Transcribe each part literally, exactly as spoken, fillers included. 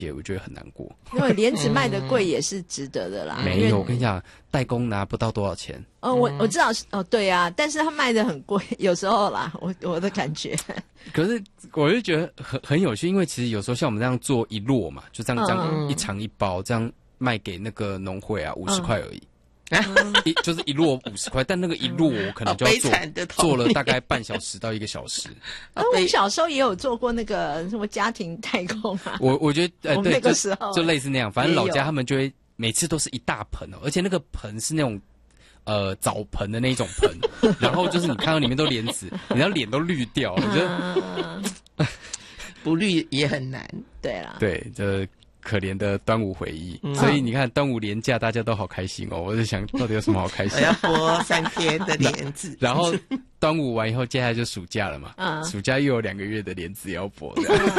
我觉得很难过。 因为莲子卖的贵也是值得的啦。 没有，我跟你讲，代工拿不到多少钱。 哦，我我知道哦，对啊，但是他卖的很贵，有时候啦，我我的感觉。 可是我就觉得很很有趣，因为其实有时候像我们这样做一摞嘛，就这样这样一长一包，这样卖给那个农会啊，五十块而已。嗯、一就是一摞五十块，但那个一摞我可能就要做、哦、做了大概半小时到一个小时。 那我们小时候也有做过那个什么家庭代工啊。 我我觉得呃我们那个时候就, 就类似那样，反正老家他们就会每次都是一大盆哦，而且那个盆是那种呃澡盆的那种盆，然后就是你看到里面都莲子，你的脸都绿掉了，就不绿也很难。 对啦， 对，这。可怜的端午回忆、嗯，所以你看端午连假大家都好开心哦。我就想到底有什么好开心？ 我要剥三天的莲子， 然后端午完以后，接下来就暑假了嘛。嗯，暑假又有两个月的莲子要剥。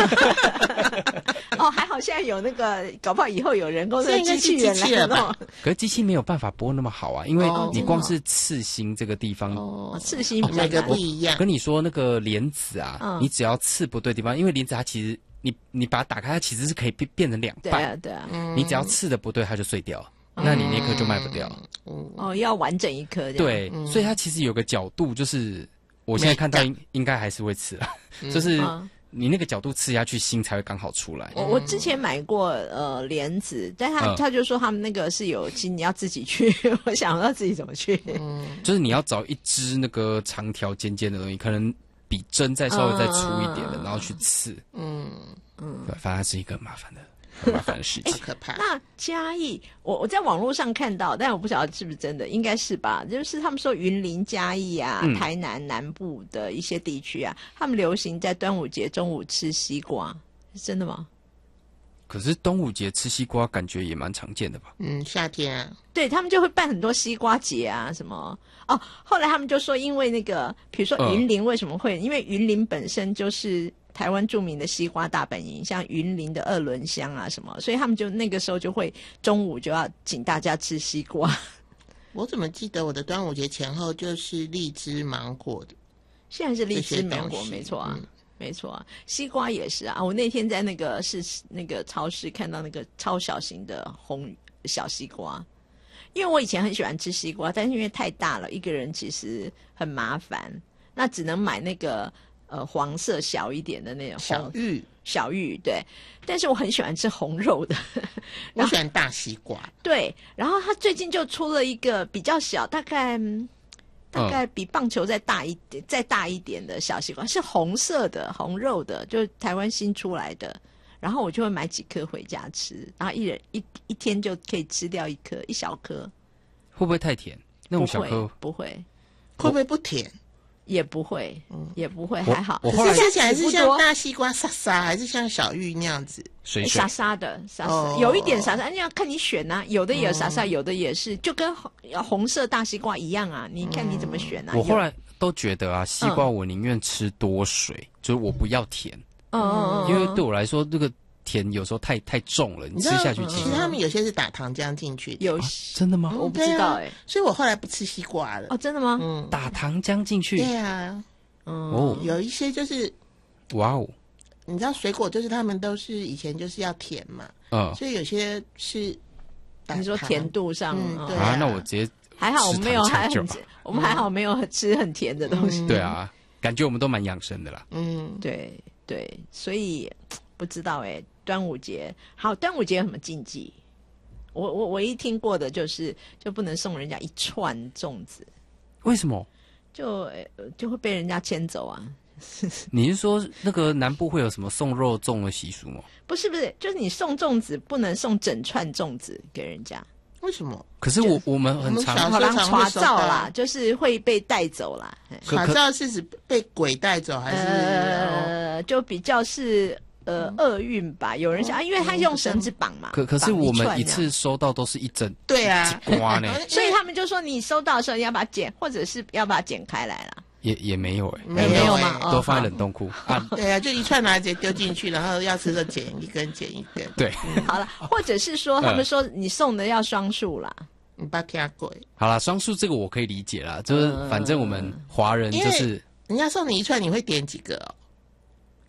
哦，还好现在有那个，搞不好以后有人工的机器人来弄。 可是机器没有办法剥那么好啊，因为你光是刺心这个地方， 哦，刺心每个不一样。 跟你说那个莲子啊，嗯、你只要刺不对地方，因为莲子它其实。你你把它打开，它其实是可以变变成两半。 对啊，对啊。 嗯、你只要刺的不对，它就碎掉，嗯、那你那颗就卖不掉。 嗯、哦，要完整一颗。 对、嗯，所以它其实有个角度，就是我现在看到应应该还是会刺啊，嗯、就是你那个角度刺下去，心才会刚好出来。 我我之前买过呃莲子，但他、嗯、他就说他们那个是有筋，你要自己去。我想要自己怎么去？ 嗯，就是你要找一支那个长条尖尖的东西，可能。比针再稍微再粗一点的，嗯、然后去刺，嗯嗯，反正是一个麻烦的、很麻烦的事情， 可怕。 那嘉义，我我在网络上看到，但我不晓得是不是真的，应该是吧？就是他们说云林、嘉义啊、嗯、台南南部的一些地区啊，他们流行在端午节中午吃西瓜，是真的吗？ 可是端午节吃西瓜感觉也蛮常见的吧？ 嗯，夏天啊， 对他们就会办很多西瓜节啊，什么哦。后来他们就说，因为那个，比如说云林为什么会？嗯、因为云林本身就是台湾著名的西瓜大本营，像云林的二轮乡啊什么，所以他们就那个时候就会中午就要请大家吃西瓜。 我怎么记得我的端午节前后就是荔枝芒果的？ 现在是荔枝芒果，没错啊。嗯没错啊，西瓜也是啊。我那天在那个是那个超市看到那个超小型的红小西瓜，因为我以前很喜欢吃西瓜，但是因为太大了，一个人其实很麻烦，那只能买那个呃黄色小一点的那种小玉小玉对。但是我很喜欢吃红肉的， 我喜欢大西瓜。 对，然后他最近就出了一个比较小，大概。大概比棒球再大一点、再大一点的小西瓜，是红色的、红肉的，就是台湾新出来的。然后我就会买几颗回家吃，然后一人一一天就可以吃掉一颗，一小颗。 会不会太甜？那种小颗不会， 会不会不甜？ 也不会，嗯，也不会，还好。 我后来吃起来是像大西瓜沙沙，还是像小玉那样子？ 水水沙沙的，沙沙、哦、有一点沙沙，你要看你选啊，有的也有沙沙、嗯，有的也是，就跟红色大西瓜一样啊。你看你怎么选啊？ 我后来都觉得啊，西瓜我宁愿吃多水，嗯、就是我不要甜。嗯，因为对我来说，这个甜有时候太太重了，你吃下去其实他们有些是打糖浆进去的。 有、 啊、真的吗？ 我不知道哎、欸啊， 所以我后来不吃西瓜了。 哦，真的吗？ 嗯，打糖浆进去。 对啊。 嗯、 哦， 有一些就是， 哇哦， 你知道水果就是他们都是以前就是要甜嘛，嗯，所以有些是你说甜度上， 嗯，对啊，啊那我直接还好我们没有还很，我们还好没有吃很甜的东西， 嗯、对啊，感觉我们都蛮养生的啦， 嗯，对对，所以不知道哎、欸，端午节好，端午节有什么禁忌？我我唯一听过的就是就不能送人家一串粽子， 为什么？ 就就会被人家牵走啊！ 你是说那个南部会有什么送肉粽的习俗吗？ 不是不是，就是你送粽子不能送整串粽子给人家。 为什么？ 可是我我们很常好啦，传照啦，就是会被带走啦。 传照是指被鬼带走还是？ 呃，就比较是。呃，厄运吧，有人想、啊，因为他用绳子绑嘛。 可可是我们一次收到都是一整对啊一瓜呢， 所以他们就说你收到的时候你要把它剪，或者是要把它剪开来啦。 也也没有哎、欸， 没有嘛， 都放在冷冻库、哦、啊。 对啊，就一串拿直接丢进去，然后要吃的剪一根，剪一根。 对， 嗯、好了，或者是说他们说你送的要双数啦。 你把它贵。 好啦，双数这个我可以理解啦，就是反正我们华人就是、 嗯、人家送你一串，你会点几个哦？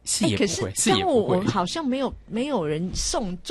是也不会， 是也不会。但我我好像没有没有人送。